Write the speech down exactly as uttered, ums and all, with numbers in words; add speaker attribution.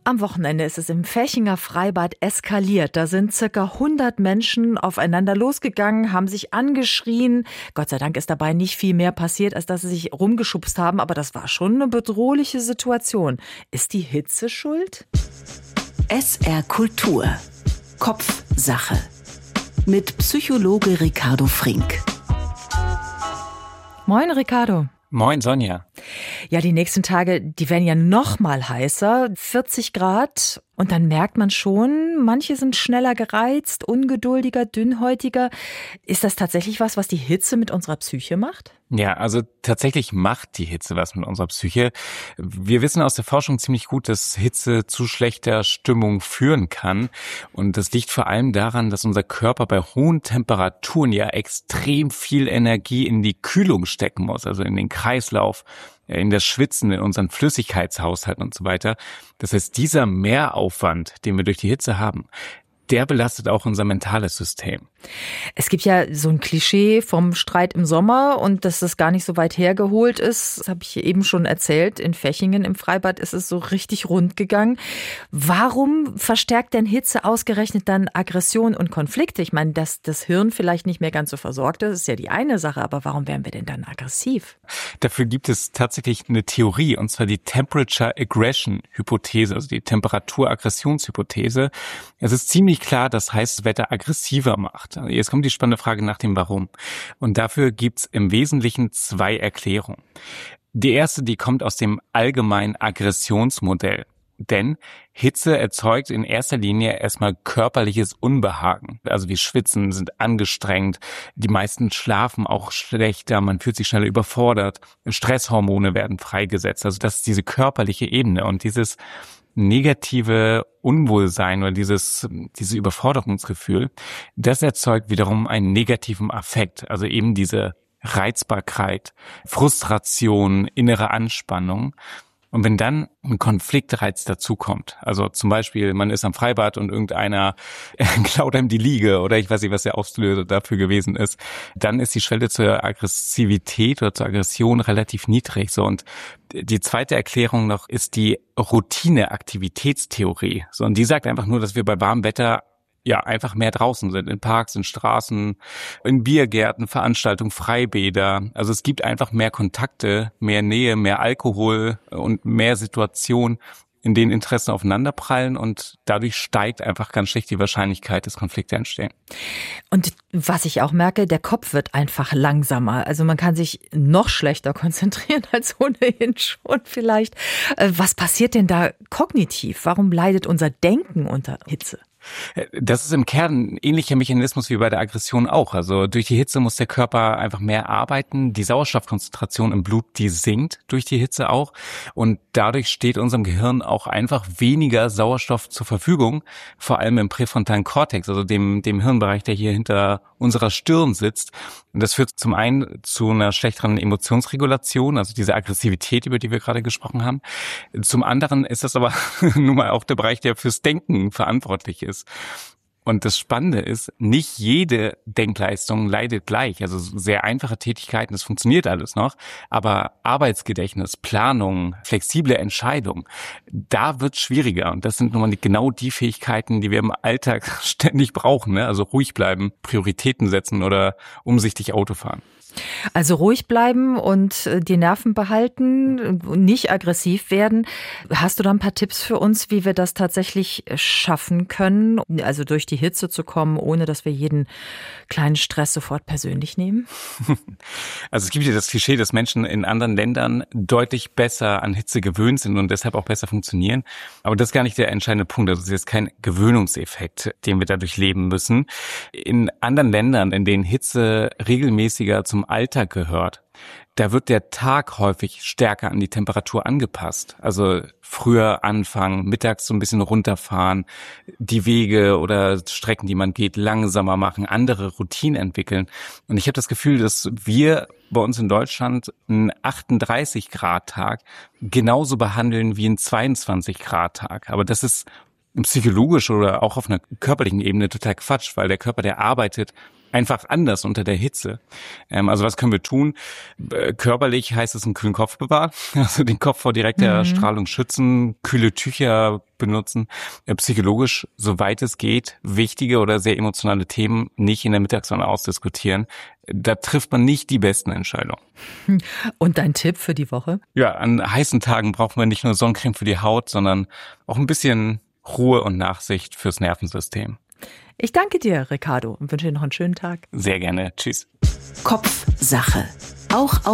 Speaker 1: Am Wochenende ist es im Fechinger Freibad eskaliert. Da sind circa hundert Menschen aufeinander losgegangen, haben sich angeschrien. Gott sei Dank ist dabei nicht viel mehr passiert, als dass sie sich rumgeschubst haben. Aber das war schon eine bedrohliche Situation. Ist die Hitze schuld?
Speaker 2: S R Kultur. Kopfsache. Mit Psychologe Ricardo Frink.
Speaker 1: Moin, Ricardo.
Speaker 3: Moin, Sonja.
Speaker 1: Ja, die nächsten Tage, die werden ja noch mal heißer, vierzig Grad. Und dann merkt man schon, manche sind schneller gereizt, ungeduldiger, dünnhäutiger. Ist das tatsächlich was, was die Hitze mit unserer Psyche macht?
Speaker 3: Ja, also tatsächlich macht die Hitze was mit unserer Psyche. Wir wissen aus der Forschung ziemlich gut, dass Hitze zu schlechter Stimmung führen kann. Und das liegt vor allem daran, dass unser Körper bei hohen Temperaturen ja extrem viel Energie in die Kühlung stecken muss, also in den Kreislauf, in das Schwitzen, in unseren Flüssigkeitshaushalt und so weiter. Das heißt, dieser Mehraufwand, den wir durch die Hitze haben, der belastet auch unser mentales System.
Speaker 1: Es gibt ja so ein Klischee vom Streit im Sommer und dass das gar nicht so weit hergeholt ist. Das habe ich eben schon erzählt. In Fechingen im Freibad ist es so richtig rund gegangen. Warum verstärkt denn Hitze ausgerechnet dann Aggression und Konflikte? Ich meine, dass das Hirn vielleicht nicht mehr ganz so versorgt ist, ist ja die eine Sache. Aber warum werden wir denn dann aggressiv?
Speaker 3: Dafür gibt es tatsächlich eine Theorie, und zwar die Temperature Aggression Hypothese, also die Temperatur-Aggressionshypothese. Es ist ziemlich klar, dass heißes Wetter aggressiver macht. Jetzt kommt die spannende Frage nach dem Warum. Und dafür gibt's im Wesentlichen zwei Erklärungen. Die erste, die kommt aus dem allgemeinen Aggressionsmodell. Denn Hitze erzeugt in erster Linie erstmal körperliches Unbehagen. Also wir schwitzen, sind angestrengt, die meisten schlafen auch schlechter, man fühlt sich schneller überfordert, Stresshormone werden freigesetzt. Also das ist diese körperliche Ebene und dieses negative Unwohlsein oder dieses, dieses Überforderungsgefühl, das erzeugt wiederum einen negativen Affekt, also eben diese Reizbarkeit, Frustration, innere Anspannung. Und wenn dann ein Konfliktreiz dazukommt, also zum Beispiel man ist am Freibad und irgendeiner klaut einem die Liege oder ich weiß nicht, was der Auslöser dafür gewesen ist, dann ist die Schwelle zur Aggressivität oder zur Aggression relativ niedrig. So, und die zweite Erklärung noch ist die Routine-Aktivitätstheorie. So, und die sagt einfach nur, dass wir bei warmem Wetter ja einfach mehr draußen sind, in Parks, in Straßen, in Biergärten, Veranstaltungen, Freibäder. Also es gibt einfach mehr Kontakte, mehr Nähe, mehr Alkohol und mehr Situationen, in denen Interessen aufeinanderprallen und dadurch steigt einfach ganz schlicht die Wahrscheinlichkeit, dass Konflikte entstehen.
Speaker 1: Und was ich auch merke, der Kopf wird einfach langsamer. Also man kann sich noch schlechter konzentrieren als ohnehin schon vielleicht. Was passiert denn da kognitiv? Warum leidet unser Denken unter Hitze?
Speaker 3: Das ist im Kern ein ähnlicher Mechanismus wie bei der Aggression auch. Also durch die Hitze muss der Körper einfach mehr arbeiten. Die Sauerstoffkonzentration im Blut, die sinkt durch die Hitze auch. Und dadurch steht unserem Gehirn auch einfach weniger Sauerstoff zur Verfügung, vor allem im präfrontalen Kortex, also dem, dem Hirnbereich, der hier hinter unserer Stirn sitzt. Und das führt zum einen zu einer schlechteren Emotionsregulation, also diese Aggressivität, über die wir gerade gesprochen haben. Zum anderen ist das aber nun mal auch der Bereich, der fürs Denken verantwortlich ist. Und das Spannende ist, nicht jede Denkleistung leidet gleich. Also sehr einfache Tätigkeiten, das funktioniert alles noch. Aber Arbeitsgedächtnis, Planung, flexible Entscheidung, da wird es schwieriger. Und das sind nun mal genau die Fähigkeiten, die wir im Alltag ständig brauchen. Ne? Also ruhig bleiben, Prioritäten setzen oder umsichtig Auto fahren.
Speaker 1: Also ruhig bleiben und die Nerven behalten, nicht aggressiv werden. Hast du da ein paar Tipps für uns, wie wir das tatsächlich schaffen können, also durch die Hitze zu kommen, ohne dass wir jeden kleinen Stress sofort persönlich nehmen?
Speaker 3: Also es gibt ja das Klischee, dass Menschen in anderen Ländern deutlich besser an Hitze gewöhnt sind und deshalb auch besser funktionieren. Aber das ist gar nicht der entscheidende Punkt. Also es ist jetzt kein Gewöhnungseffekt, den wir dadurch leben müssen. In anderen Ländern, in denen Hitze regelmäßiger zum Alltag gehört, da wird der Tag häufig stärker an die Temperatur angepasst. Also früher anfangen, mittags so ein bisschen runterfahren, die Wege oder Strecken, die man geht, langsamer machen, andere Routinen entwickeln. Und ich habe das Gefühl, dass wir bei uns in Deutschland einen achtunddreißig Grad Tag genauso behandeln wie einen zweiundzwanzig Grad Tag. Aber das ist psychologisch oder auch auf einer körperlichen Ebene total Quatsch, weil der Körper, der arbeitet einfach anders unter der Hitze. Ähm, also was können wir tun? Äh, körperlich heißt es einen kühlen Kopf bewahren, also den Kopf vor direkter mhm. Strahlung schützen, kühle Tücher benutzen. Äh, psychologisch, soweit es geht, wichtige oder sehr emotionale Themen nicht in der Mittagssonne ausdiskutieren. Da trifft man nicht die besten Entscheidungen.
Speaker 1: Und dein Tipp für die Woche?
Speaker 3: Ja, an heißen Tagen braucht man nicht nur Sonnencreme für die Haut, sondern auch ein bisschen Ruhe und Nachsicht fürs Nervensystem.
Speaker 1: Ich danke dir, Ricardo, und wünsche dir noch einen schönen Tag.
Speaker 3: Sehr gerne. Tschüss.
Speaker 2: Kopfsache. Auch